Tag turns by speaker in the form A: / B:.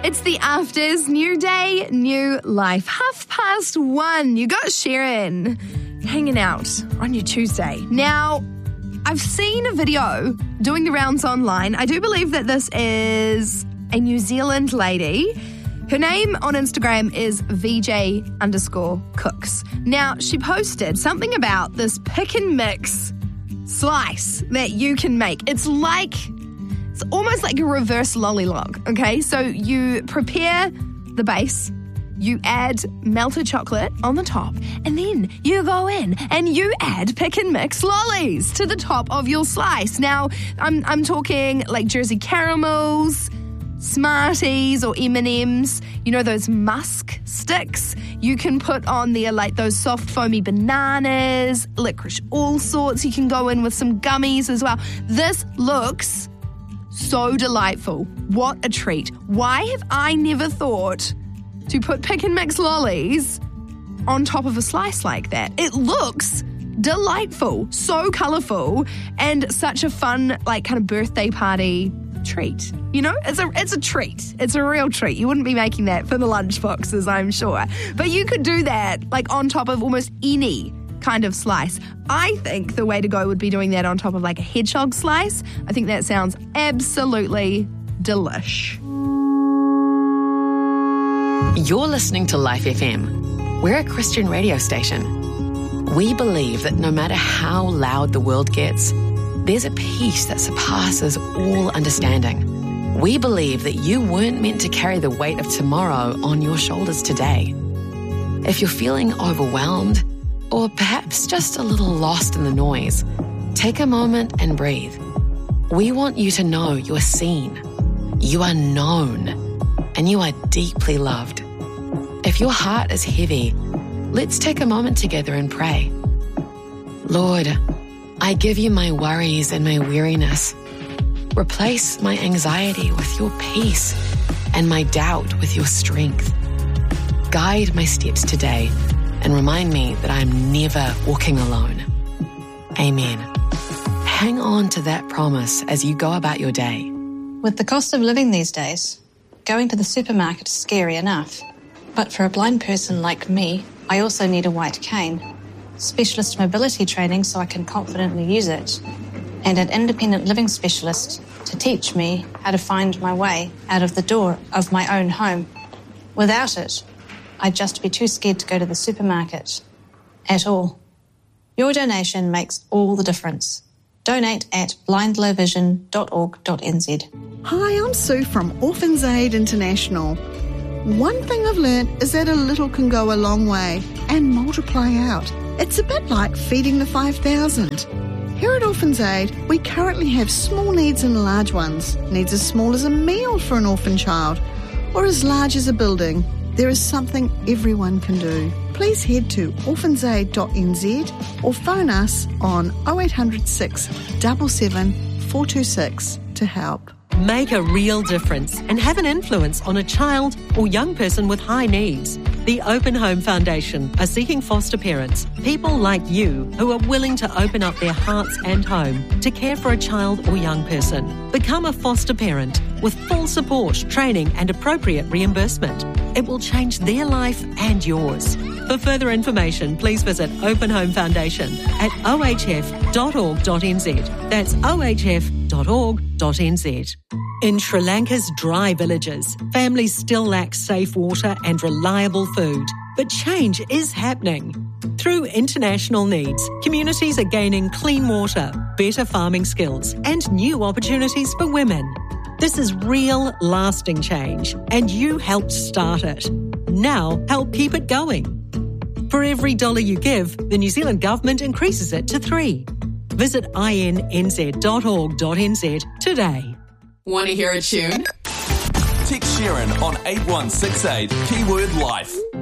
A: It's the Afters, new day, new life. 1:30. You got Sharon hanging out on your Tuesday. Now, I've seen a video doing the rounds online. I do believe that this is a New Zealand lady. Her name on Instagram is VJ_Cooks. Now, she posted something about this pick and mix slice that you can make. It's almost like a reverse lollylog, okay? So you prepare the base, you add melted chocolate on the top, and then you go in and you add pick and mix lollies to the top of your slice. Now, I'm talking like Jersey caramels, Smarties or M&Ms, you know, those musk sticks. You can put on there like those soft foamy bananas, licorice, all sorts. You can go in with some gummies as well. This looks so delightful. What a treat. Why have I never thought to put pick and mix lollies on top of a slice like that? It looks delightful, so colourful, and such a fun, like, kind of birthday party treat. You know, it's a treat. It's a real treat. You wouldn't be making that for the lunch boxes, I'm sure. But you could do that like on top of almost any kind of slice. I think the way to go would be doing that on top of like a hedgehog slice. I think that sounds absolutely delish.
B: You're listening to Life FM. We're a Christian radio station. We believe that no matter how loud the world gets, there's a peace that surpasses all understanding. We believe that you weren't meant to carry the weight of tomorrow on your shoulders today. If you're feeling overwhelmed, or perhaps just a little lost in the noise, take a moment and breathe. We want you to know you are seen, you are known, and you are deeply loved. If your heart is heavy, let's take a moment together and pray. Lord, I give you my worries and my weariness. Replace my anxiety with your peace and my doubt with your strength. Guide my steps today and remind me that I'm never walking alone. Amen. Hang on to that promise as you go about your day.
C: With the cost of living these days, going to the supermarket is scary enough. But for a blind person like me, I also need a white cane, specialist mobility training so I can confidently use it, and an independent living specialist to teach me how to find my way out of the door of my own home. Without it, I'd just be too scared to go to the supermarket at all. Your donation makes all the difference. Donate at blindlowvision.org.nz.
D: Hi, I'm Sue from Orphans Aid International. One thing I've learned is that a little can go a long way and multiply out. It's a bit like feeding the 5,000. Here at Orphans Aid, we currently have small needs and large ones. Needs as small as a meal for an orphan child, or as large as a building. There is something everyone can do. Please head to orphansaid.nz or phone us on 0800 677 426 to help.
E: Make a real difference and have an influence on a child or young person with high needs. The Open Home Foundation are seeking foster parents, people like you who are willing to open up their hearts and home to care for a child or young person. Become a foster parent with full support, training and appropriate reimbursement. It will change their life and yours. For further information, please visit Open Home Foundation at ohf.org.nz. That's ohf.org.nz. In Sri Lanka's dry villages, families still lack safe water and reliable food. But change is happening. Through international needs, communities are gaining clean water, better farming skills, and new opportunities for women. This is real, lasting change, and you helped start it. Now, help keep it going. For every $1 you give, the New Zealand Government increases it to 3. Visit innz.org.nz today.
F: Want to hear a tune?
G: Text Sharon on 8168, keyword life.